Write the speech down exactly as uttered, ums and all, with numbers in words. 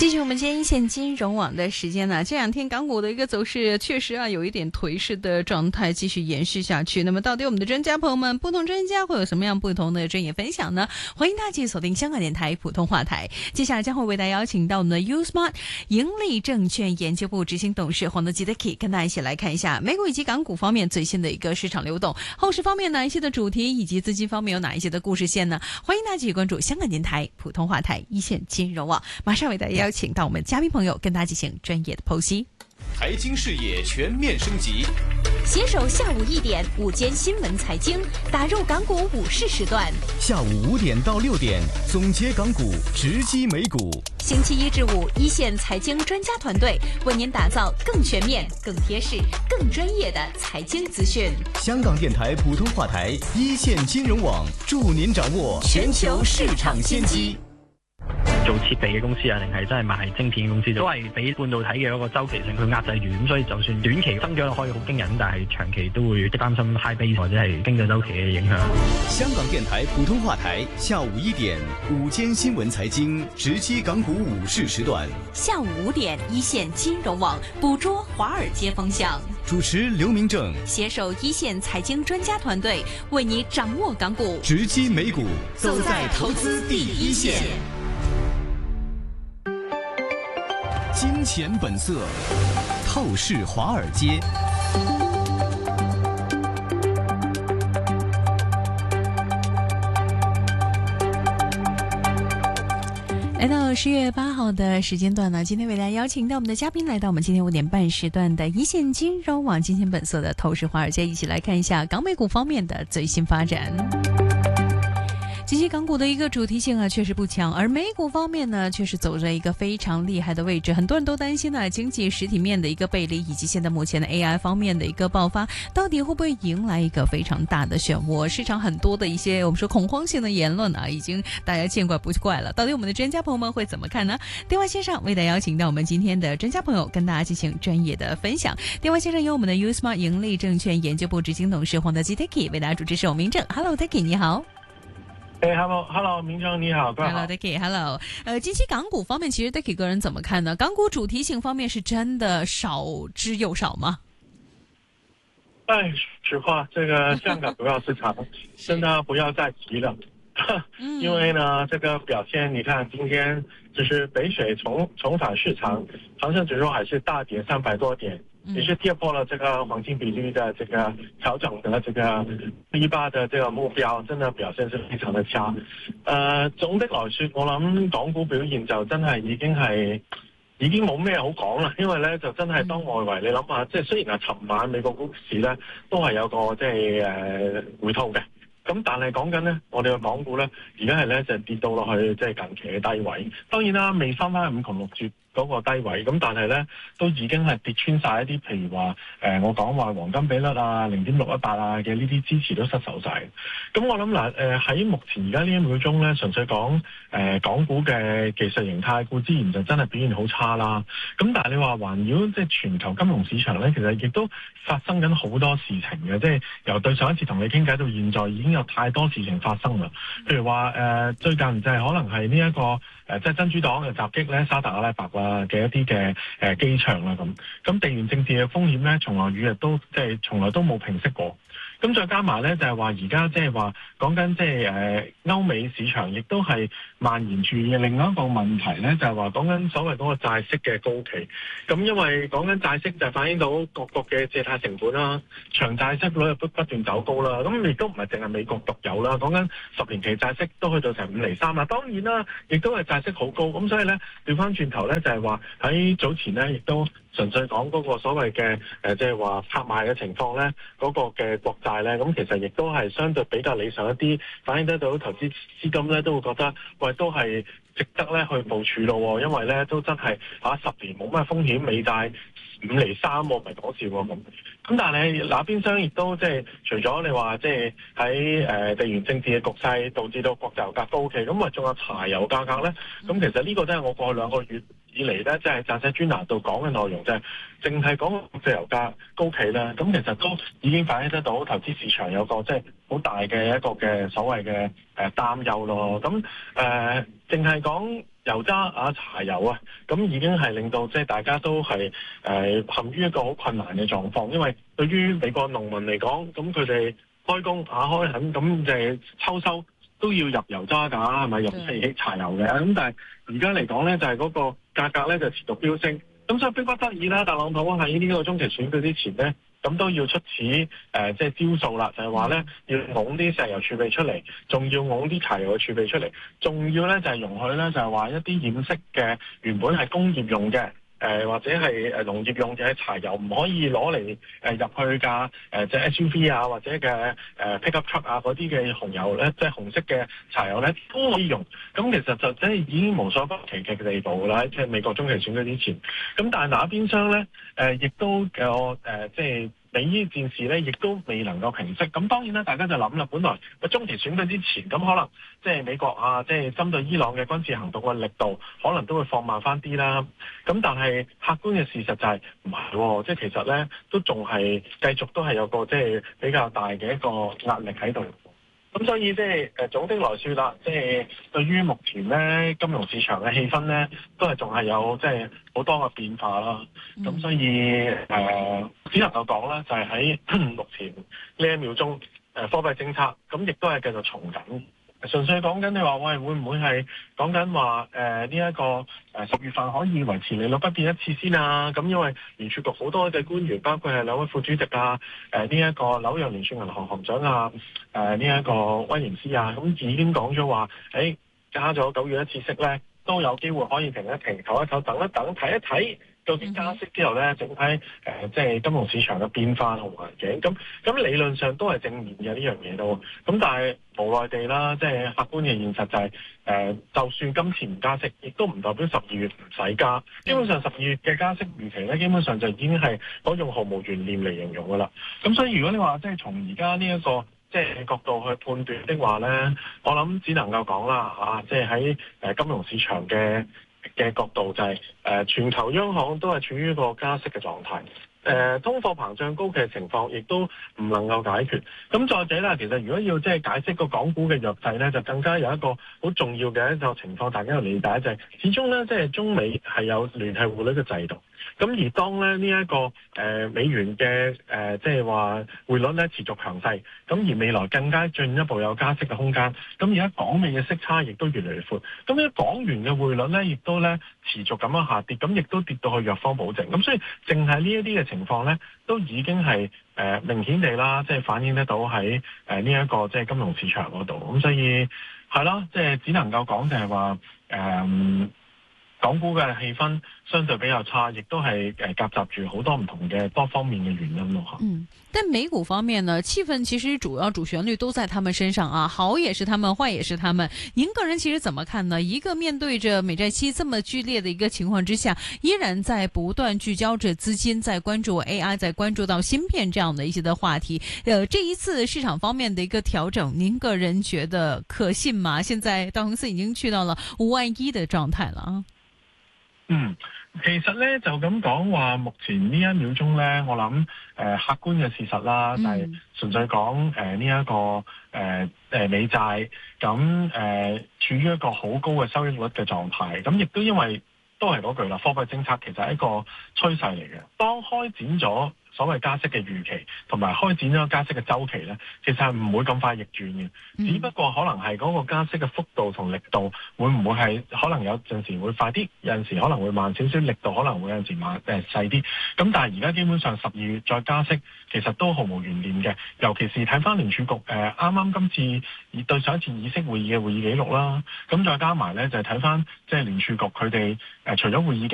继续我们今天一线金融网的时间呢，这两天港股的一个走势确实啊有一点颓势的状态继续延续下去。那么到底我们的专家朋友们，不同专家会有什么样不同的专业分享呢？欢迎大家继续锁定香港电台普通话台。接下来将会为大家邀请到我们的 U-Smart 盈利证券研究部执行董事黄德基 Dicky 跟大家一起来看一下美股以及港股方面最新的一个市场流动，后市方面哪一些的主题以及资金方面有哪一些的故事线呢？欢迎大家继续关注香港电台普通话台一线金融网，马上为大家邀请到我们嘉宾朋友跟大家进行专业的剖析。 财经视野全面升级， 携手下午一点午间新闻财经，打入港股午市时段。 下午五点到六点，总结港股，直击美股。 星期一至五，一线财经专家团队为您打造更全面、更贴市、更专业的财经资讯。 香港电台普通話台一線金融網，助您掌握全球市場先機。 做設備嘅公司啊，定係真係賣晶片嘅公司，都係俾半導體嘅一個周期性去壓制住，咁所以就算短期增長可以好驚人，但係長期都會擔心 high base 或者係經濟周期嘅影響。 香港電台普通話台下午一點午間新聞財經，直擊港股午市時段。 下午五點，一線金融網捕捉華爾街風向。 主持劉明正， 攜手一線財經專家團隊，為你掌握港股， 直擊美股，走在投資第一線。金錢本色，透視華爾街。 来到十月八號的時間段呢，今天為大家邀請到我們的嘉賓來到我們今天五點半時段的一線金融網金錢本色的透視華爾街，一起來看一下港美股方面的最新發展。近期港股的一個主題性啊，確實不強，而美股方面呢，卻是走着一個非常厲害的位置。很多人都擔心呢，經濟實體面的一個背離，以及現在目前的 A I 方面的一個爆發，到底會不會迎來一個非常大的漩渦？市場很多的一些我們說恐慌性的言論啊，已經大家見怪不怪了。到底我們的專家朋友們會怎麼看呢？電話線上為大家邀請到我們今天的專家朋友，跟大家進行專業的分享。電話線上有我們的 U-Smart 盈利證券研究部執行董事黃德基 Dicky 為大家主持，是我明正。Hello Dicky 你好。 誒、hey,，hello，hello， 明正你好，各位好。 Hello，Dicky，Hello。呃，近期港股方面，其實 Dicky 個人怎麼看呢？港股主題性方面是真的少之又少嗎？ 哎，實話，這個香港主要市場真的不要再提了，因為呢，這個表現，你看今天就是北水重重返市場，恒生指數還是大跌三百多點。也是跌破了這個黃金比率的這個調整的這個第八的這個目標，真的表現是非常的差。呃，總的來說，我諗港股表現就真係已經係已經冇咩好講啦，因為咧就真係當外圍，你諗下，即係雖然係尋晚美國股市咧都係有個即係誒回吐嘅。咁但係講緊咧，我哋嘅港股咧，而家係咧就跌到落去即係近期嘅低位。當然啦，未翻翻五窮六絕嗰個低位，咁但係咧都已經係跌穿晒一啲，譬如話誒、呃，我講話黃金比率啊，零點六一八啊嘅呢啲支持都失守晒。咁我諗嗱誒喺目前而家呢一秒鐘咧，純粹講誒、呃、港股嘅技術形態，固然就真係表現好差啦。咁但係你話環繞即係全球金融市場咧，其實亦都發生緊好多事情嘅，即係由對上一次同你傾偈到現在已經有太多事情發生啦。譬如話誒、呃、最近就係可能係呢一個誒、呃、即係珍珠黨嘅襲擊咧，沙特阿拉伯啊嘅一啲嘅誒機場啦咁。咁地緣政治嘅風險咧，從來與日都即係從來都冇平息過。咁再加埋咧，就係話而家即係話講緊即係誒歐美市場，亦都係蔓延住嘅另外一個問題咧，就係話講緊所謂嗰個債息嘅高企。咁因為講緊債息就反映到各國嘅借貸成本啦，長債息率不不斷走高啦。咁亦都唔係淨係美國獨有啦，講緊十年期債息都去到成五厘三啦。當然啦，亦都係債息好高。咁所以咧調翻轉頭咧，就係話喺早前咧，亦都純粹講嗰個所謂嘅誒，即係話拍賣嘅情況咧，嗰、嗰個嘅國債咧，咁其實亦都係相對比較理想一啲，反映得到投資資金咧都會覺得，喂，都係值得咧去部署咯，因為咧都真係嚇十年冇乜風險，美債五厘三，我唔係講笑喎咁。咁但係那邊廂亦都即係除咗你話即係喺誒地緣政治嘅局勢導致到國際油價高企，咁啊仲有柴油價格咧，咁其實呢個都係我過去兩個月以嚟咧，即係撰寫專欄度講嘅內容，就係淨係講國際油價高企咧，咁其實都已經反映得到投資市場有個即係好大嘅一個嘅所謂嘅誒擔憂咯。咁誒淨係講油渣啊、柴油啊，咁已經係令到即係大家都係誒、呃、陷於一個好困難嘅狀況，因為對於美國農民嚟講，咁佢哋開工打開墾，咁就係秋收都要入油渣㗎，係咪入起柴油嘅？咁但係而家嚟講咧，就係、是、嗰個價格咧就持續飆升，咁所以迫不得已啦，特朗普喺呢個中期選舉之前咧，咁都要出此誒、呃、即係招數啦，就係話咧要拱啲石油儲備出嚟，仲要拱啲柴油嘅儲備出嚟，仲要咧就係、是、容許咧就係、是、話一啲染色嘅原本係工業用嘅。誒、呃、或者係誒農業用嘅柴油唔可以攞嚟誒入去架誒即係 S U V 啊或者嘅誒、呃、pickup truck 啊嗰啲嘅紅油咧，即係紅色嘅柴油咧都可以用。咁其實就即係已經無所不其極嘅地步啦，即係美國中期選舉之前。咁但係那邊廂咧誒亦都有誒、呃、即係。美伊戰事咧，亦都未能夠平息。咁當然啦，大家就諗啦，本來喺中期選舉之前，咁可能即係美國啊，即係針對伊朗嘅軍事行動嘅力度，可能都會放慢翻啲啦。咁但係客觀嘅事實就係唔係，即係其實咧都仲係繼續都係有個即係比較大嘅一個壓力喺度。咁所以即係誒總的來説啦，即係對於目前咧金融市場嘅氣氛咧，都係仲係有即係好多嘅變化啦。咁、嗯、所以誒、呃、只能夠講啦，就係喺目前呢一秒鐘誒貨幣政策咁亦都係繼續重緊。純粹講緊你話喂，會唔會係講緊話誒呢一個誒十月份可以維持利率不變一次先啊？咁因為聯儲局好多嘅官員，包括係兩位副主席啊，誒呢一個紐約聯儲銀行行長啊，誒呢一個威廉斯啊，咁已經講咗話，誒、欸、加咗九月一次息咧，都有機會可以停一停、唞一唞、等一等、睇一睇。究竟加息之後咧，整體誒、呃、即係金融市場嘅變化同環境，咁咁理論上都係正面嘅呢樣嘢都。咁但係無奈地啦，即係客觀嘅現實就係、是、誒、呃，就算今次唔加息，亦都唔代表十二月唔使加。基本上十二月嘅加息預期咧，基本上就已經係可以用毫無懸念嚟形容噶啦。咁所以如果你話即係從而家呢一個即係角度去判斷的話咧，我諗只能夠講啦嚇，即係喺誒金融市場嘅嘅角度就係、是、誒、呃、全球央行都係處於一個加息嘅狀態，誒、呃、通貨膨脹高企嘅情況亦都唔能夠解決。咁再者啦，其實如果要即係解釋個港股嘅弱勢咧，就更加有一個好重要嘅一個情況，大家要理解就係、是、始終咧即係中美係有聯繫匯率嘅制度。咁而當咧呢一個誒、呃、美元嘅誒即係話匯率咧持續強勢，咁而未來更加進一步有加息嘅空間，咁而家港美嘅息差亦都越嚟越闊，咁呢港元嘅匯率咧亦都咧持續咁樣下跌，咁亦都跌到去弱方保證，咁所以淨係呢一啲嘅情況咧，都已經係誒、呃、明顯地啦，即係反映得到喺誒呢一個即係金融市場嗰度，咁所以係咯，即係只能夠講就係話誒。呃港股嘅氣氛相對比較差，亦都係誒夾雜住好多唔同嘅多方面嘅原因咯嚇。 嗯，但美股方面呢，氣氛其實主要主旋律都在他們身上啊，好也是他們，壞也是他們。您個人其實怎麼看呢？一個面對着美債期這麼劇烈的一個情況之下，依然在不斷聚焦着資金，在關注 A I， 在關注到芯片這樣的一些的話題。呃，這一次市場方面的一個調整，您個人覺得可信嗎？現在道瓊斯已經去到了五萬一的狀態了啊。 嗯，其實咧就咁講話，目前呢一秒鐘咧，我諗誒、呃、客觀嘅事實啦，就係、是、純粹講誒呢一個誒誒、呃、美債，咁誒、呃、處於一個好高嘅收益率嘅狀態，咁亦都因為都係嗰句啦，貨幣政策其實係一個趨勢嚟嘅，當開展咗所謂加息嘅預期，同埋開展咗加息嘅週期咧，其實係唔會咁快逆轉嘅，只不過可能係嗰個加息嘅幅度同力度會唔會係可能有陣時會快啲，有陣時可能會慢少少，力度可能會有陣時慢誒、呃、細啲。咁但係而家基本上十二月再加息，其實都毫無懸念嘅。尤其是睇翻聯儲局誒啱啱今次對上一次議息會議嘅會議記錄啦，咁再加埋咧就係睇翻即係聯儲局佢哋誒除咗會議